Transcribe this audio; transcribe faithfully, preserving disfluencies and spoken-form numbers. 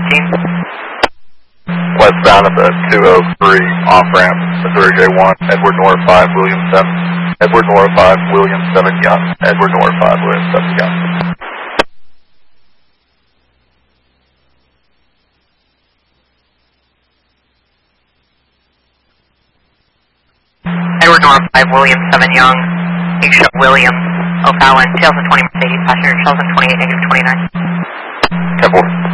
fourteen. Westbound at the two oh three off-ramp, Missouri J one, Edward North five, William seven, Edward North five, William seven Young, Edward North five, William seven Young. Edward North five, William seven Young, Big Shot William, O'Fallon, tails at twenty Mercedes, passenger tails at twenty-eight, negative twenty-nine. ten four.